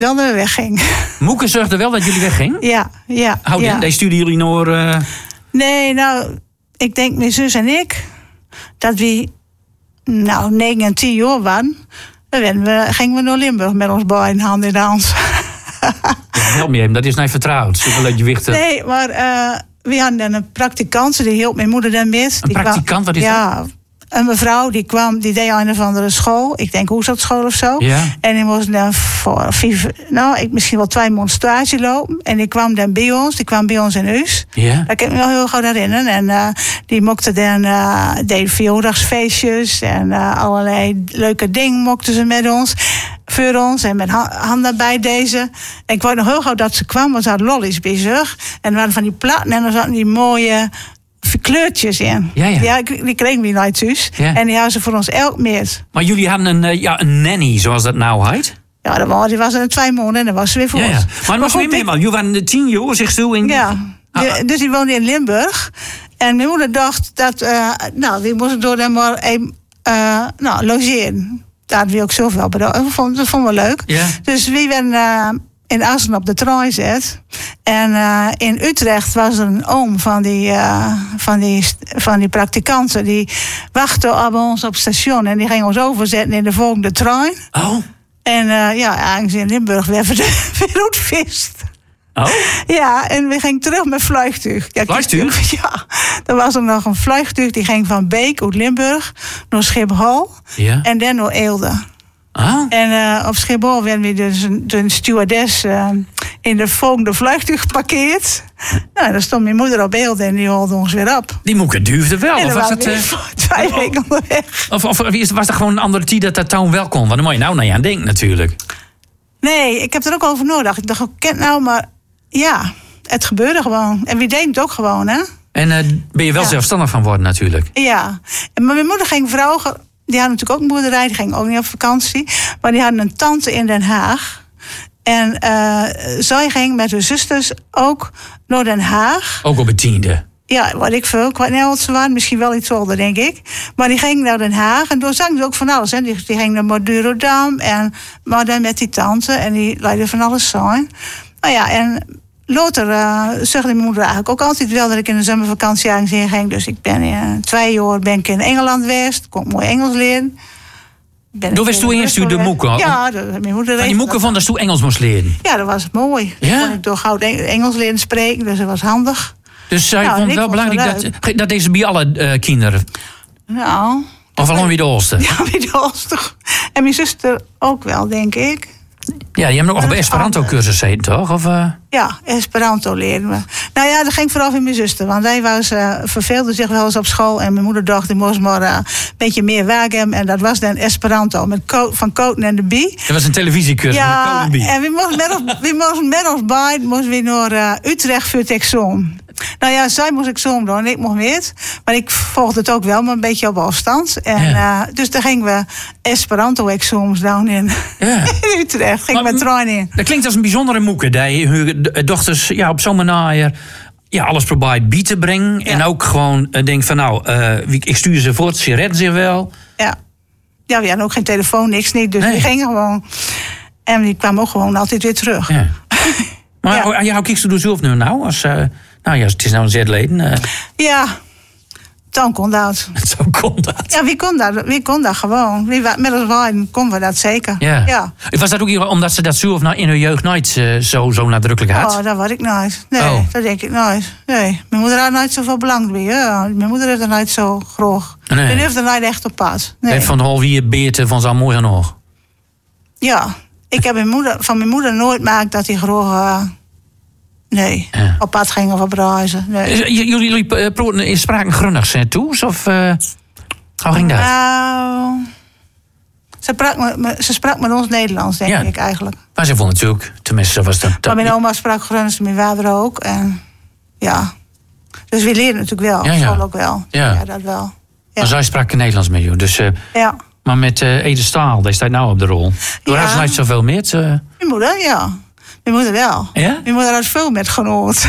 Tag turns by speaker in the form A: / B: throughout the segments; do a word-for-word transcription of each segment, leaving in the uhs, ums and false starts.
A: wel dat we weggingen.
B: Moeke zorgde wel dat jullie weggingen?
A: Ja, ja.
B: Houd
A: ja.
B: in, die stuurden jullie naar... Uh...
A: Nee, nou, ik denk mijn zus en ik... dat we, nou, negen en tien jaar waren... dan we, gingen we naar Limburg met ons beiden hand in hand.
B: Ja, help me even, dat is nou vertrouwd. Zoveel dat je wichten.
A: Nee, maar uh, we hadden een praktikant, die hielp mijn moeder dan met.
B: Een
A: die
B: praktikant,
A: kwam,
B: wat is
A: ja,
B: dat?
A: Een mevrouw, die kwam, die deed aan een of andere school. Ik denk hoezatschool of zo.
B: Ja.
A: En die moest dan voor vier, nou, ik misschien wel twee maanden stage lopen. En die kwam dan bij ons, die kwam bij ons in huis.
B: Ja.
A: Daar kan ik me wel heel goed herinneren. En uh, die mokte dan, uh, deed verjaardagsfeestjes en uh, allerlei leuke dingen mokte ze met ons. Voor ons en met handen bij deze. En ik wou nog heel gauw dat ze kwam, want ze had lollies bij zich. En er waren van die platen en er zaten die mooie kleurtjes in.
B: Ja, ja.
A: Ja, die kregen we nooit thuis.
B: Ja.
A: En die hadden ze voor ons elk meer.
B: Maar jullie hadden een, uh, ja, een nanny, zoals dat nou heet?
A: Ja, dat was, die was er twee maanden en dan was ze weer voor
B: Ja, ja.
A: ons.
B: Maar dat was weer meer, man. Jullie waren tien jaar, zegt u. In...
A: Ja,
B: Ah.
A: die, dus die woonde in Limburg. En mijn moeder dacht dat, uh, nou, die moesten door hem maar een, uh, nou, logeren. Daar wil ik zoveel bedoeld. Dat vond, dat vonden we leuk.
B: Ja.
A: Dus wie werden uh, in Assen op de trein gezet. En uh, in Utrecht was er een oom van die, uh, van die, van die praktikanten. Die wachtte op ons op het station. En die ging ons overzetten in de volgende trein.
B: Oh.
A: En uh, ja, aangezien in Limburg weer weer uitvist.
B: Oh?
A: Ja, en we gingen terug met vliegtuig. Ja,
B: Vliegtuig?
A: Ja, er was er nog een vliegtuig die ging van Beek uit Limburg naar Schiphol.
B: Ja.
A: En dan naar Eelde.
B: Ah.
A: En uh, op Schiphol werden we dus een, de stewardess uh, in de volgende vliegtuig geparkeerd. Nou, daar stond mijn moeder op Eelde en die haalde ons weer op.
B: Die moeke duurde wel.
A: En
B: Of
A: dan
B: was
A: waren
B: het,
A: we
B: uh...
A: twee weken onderweg.
B: Of, of was er gewoon een andere tijd dat dat toon wel kon? Want dan moet je nou naar je aan denken natuurlijk.
A: Nee, ik heb er ook over nagedacht. Ik dacht, ik ken nou, maar ja, het gebeurde gewoon. En wie deed het ook gewoon, hè?
B: En uh, ben je wel
A: Ja.
B: zelfstandig van worden natuurlijk.
A: Ja, en maar mijn moeder ging vrouwen, die had natuurlijk ook een boerderij, die ging ook niet op vakantie. Maar die hadden een tante in Den Haag. En uh, zij ging met haar zusters ook naar Den Haag.
B: Ook op het tiende.
A: Ja, wat ik veel, ik weet niet hoe oud ze waren, misschien wel iets ouder, denk ik. Maar die ging naar Den Haag en daar zag ze ook van alles. Hè. Die, die ging naar Madurodam en maar dan met die tante en die leidde van alles zijn. Nou ja, en later uh, zag mijn moeder eigenlijk ook altijd wel dat ik in de zomervakantie ergens heen ging. Dus ik ben uh, twee jaar ben ik in Engeland geweest, kon ik mooi Engels leren. Ben
B: Toen was toen eerst u de moeke?
A: Ja, de, mijn moeder.
B: Van die moeke vond dat toen Engels moest leren.
A: Ja, dat was mooi.
B: Ja?
A: Dan kon ik door goud Engels leren spreken, dus dat was handig.
B: Dus zij
A: Nou,
B: vond het
A: ik
B: wel
A: vond het
B: belangrijk dat, dat deze bij alle uh, kinderen...
A: Nou...
B: Of alleen weer de oudste?
A: Ja, wie de oudste. En mijn zuster ook wel, denk ik.
B: Ja, die hebben nog op
A: Dat is
B: Esperanto-cursus gezeten, toch? Of, uh...
A: Ja, Esperanto leren we. Nou ja, dat ging vooral in mijn zuster. Want hij was, uh, verveelde zich wel eens op school. En mijn moeder dacht, ik moest maar uh, een beetje meer werk hebben. En dat was dan Esperanto. Met Co- van Koten en de Bie.
B: Dat was een televisiecursus.
A: Ja,
B: met
A: en we moesten met ons, we moesten met ons beiden moesten we naar uh, Utrecht voor het examen. Nou ja, zij moest examen doen en ik mocht niet. Maar ik volgde het ook wel, maar een beetje op afstand. En,
B: Ja.
A: uh, dus daar gingen we Esperanto-examens doen in,
B: Ja.
A: in Utrecht. Ging
B: Maar-
A: met trein in.
B: Dat klinkt als een bijzondere moeke. Dat je hun d- dochters ja, op zo'n manier ja, alles probeert bij te brengen.
A: Ja.
B: En ook gewoon uh, denk van nou, uh, wie- ik stuur ze voort, ze redden zich wel.
A: Ja. Ja, we hadden ook geen telefoon, niks niet. Dus
B: Nee.
A: die gingen gewoon. En die kwamen ook gewoon altijd weer terug.
B: Ja. Maar
A: Ja.
B: ja. hoe kiest u dus zelf nu nou? Als, uh, nou ja, het is nou een zettleden. Uh,
A: Ja, dan kon dat.
B: zo komt dat.
A: Ja, wie kon dat? Wie kon dat gewoon? Wie, wa- met ons beiden konden we dat zeker.
B: Ja.
A: Ja.
B: Was dat ook hier omdat ze dat zelf nou in hun jeugd nooit uh, zo, zo nadrukkelijk had?
A: Oh, dat weet ik nooit. Nee,
B: Oh.
A: dat denk ik nooit. Nee. Mijn moeder had nooit zoveel belang bij. Ja. Mijn moeder heeft er nooit zo groot.
B: Nee.
A: Die heeft er nooit echt op pad. Nee.
B: En van de halve beerte van zo'n mooi genoeg.
A: Ja. Ik heb mijn moeder, van mijn moeder nooit gemaakt dat hij groot... Uh, nee,
B: Ja.
A: op pad ging of op reizen. Nee.
B: Is- j- Jullie, jullie uh, proten in spraken grunnigs hè, toe? Of uh, hoe ging dat?
A: Nou, ze sprak, met, met- ze sprak met ons Nederlands, denk
B: Ja.
A: ik eigenlijk.
B: Maar ze vond natuurlijk, tenminste zo was dat.
A: Maar mijn oma sprak Gronings, mijn vader ook. En ja, dus we leren natuurlijk wel.
B: Ja, ja.
A: School ook wel.
B: Ja.
A: Ja, dat wel. Ja.
B: Maar zij sprak Nederlands met jou. Dus, uh,
A: Ja.
B: maar met uh, Ede Staal, die staat nou op de rol. Door
A: Ja.
B: had ze nooit zoveel meer. Uh,
A: Mijn moeder, ja. Mijn moeder wel.
B: Ja?
A: Mijn moeder had veel met genoot.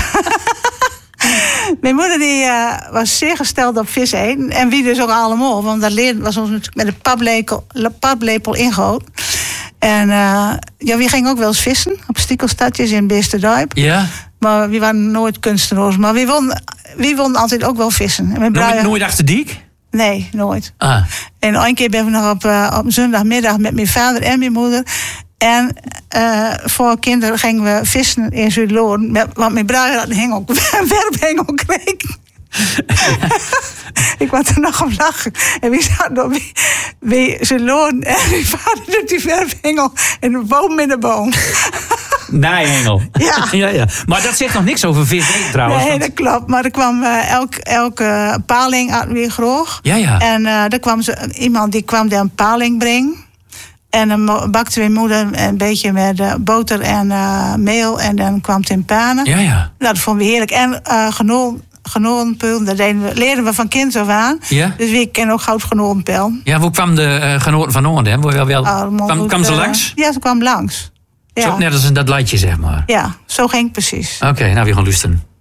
A: Mijn moeder die, uh, was zeer gesteld op vis eten. En wie dus ook allemaal. Want dat leerde was ons natuurlijk met een paplepel, paplepel ingehouden. En uh, ja, we gingen ook wel eens vissen op stiekelstadjes in Beesterdorp.
B: Ja?
A: Maar we waren nooit kunstenaars. Maar we wonnen, we wonnen altijd ook wel vissen. En mijn
B: Nooit,
A: bruien-
B: nooit achter diek?
A: Nee, nooit.
B: Ah.
A: En een keer ben ik nog op, uh, op zondagmiddag met mijn vader en mijn moeder. En uh, voor kinderen gingen we vissen in Zuid-Loon. Want mijn bruid had een hengel, een werphengel kreeg. Ik was er nog op lachen. En we zaten op bij Zuid-Loon. En mijn vader doet die werphengel in een boom in de boom.
B: Nijhengel.
A: Ja.
B: ja, ja. Maar dat zegt nog niks over vis eten trouwens.
A: Nee,
B: want-
A: dat klopt. Maar er kwam uh, elk, elke paling uit weer groog.
B: Ja, ja.
A: En uh, er kwam ze, iemand die kwam daar een paling brengen. En dan mo- bakte mijn moeder een beetje met uh, boter en uh, meel. En dan kwam het in panen.
B: Ja, ja.
A: Nou, dat vonden we heerlijk. En uh, genol, genolpul, dat deden we, leerden we van kind af aan.
B: Ja?
A: Dus we kennen ook goud genolpel.
B: Ja, hoe kwam de uh, genoten van Noorden? Wel, wel, wel, kwam, kwam ze langs?
A: Ja, ze kwam langs. Ja,
B: Zo, net als in dat lijtje, zeg maar.
A: ja, zo ging het precies.
B: Oké, nou, we gaan luisteren.